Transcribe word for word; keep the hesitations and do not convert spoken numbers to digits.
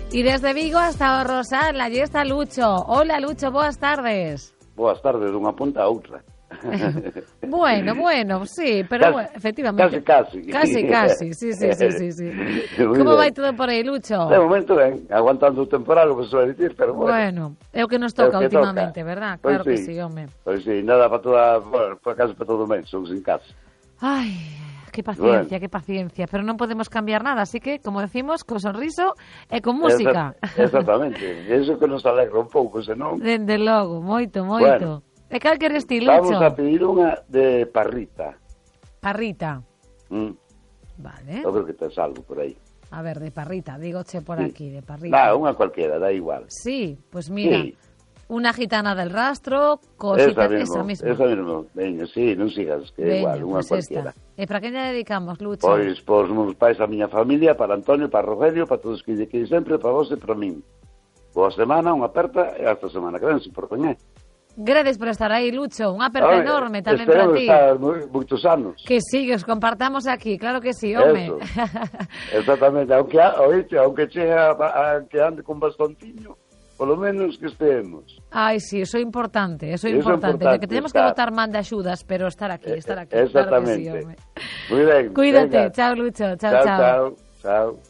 E desde Vigo hasta o Rosal, allí está Lucho. Hola, Lucho, boas tardes. Boas tardes, dunha punta a outra. Bueno, bueno, sí, pero casi, bueno, efectivamente. Casi, casi. Casi, casi, sí, sí, sí, sí, sí. Como vai todo por aí, Lucho? De momento ben, aguantando o temporal, o que se vai dicir, pero bueno. Bueno, é o que nos toca que últimamente, toca. verdad? Pois Claro que sí, sí, home. Pois sí, nada para toda, bueno, para casa para todo o mes, son sin casa. Ai, que paciencia, Bueno. que paciencia, pero non podemos cambiar nada, así que, como decimos, co sonriso e con música. Exact, exactamente, eso que nos alegra un pouco, senón... Dende logo, moito, moito. Bueno, e cal queres ti, Lucho? vamos a pedir unha de parrita. Parrita. Mm. Vale. Eu creo que tes algo por aí. A ver, de parrita, dígoche por Sí. aquí, de parrita. Nah, unha cualquiera, da igual. Sí, pues mira, Sí. una gitana del rastro, cosita, Esa mismo, esa misma. esa mismo. Veña, sí, non sigas, que é Veña, igual, unha pues cualquiera. esta. E para quen lle dedicamos, Lucho? Pois, pois, meus pais, a miña familia, para Antonio, para Rogelio, para todos que lle queren sempre, para vos e para min. Boa semana, unha aperta, e hasta semana que ven, se por coñé. Gracias por estar aí, Lucho. Unha aperta Ai, enorme tamén para esperamos ti. estar moi- moitos anos. Que sí, que os compartamos aquí, claro que sí, home. Eso. Exactamente, aunque, a- oíste, aunque chea, a, que ande con bastonciño, polo menos que estemos. Ai, sí, eso é importante, eso é Eso é importante. importante, Que tenemos estar. que botar man de axudas, pero estar aquí, estar aquí. Exactamente. Claro que sí, home. Muy ben. Cuídate, venga. chao, Lucho, chao, Chao, chao. chao. Chao.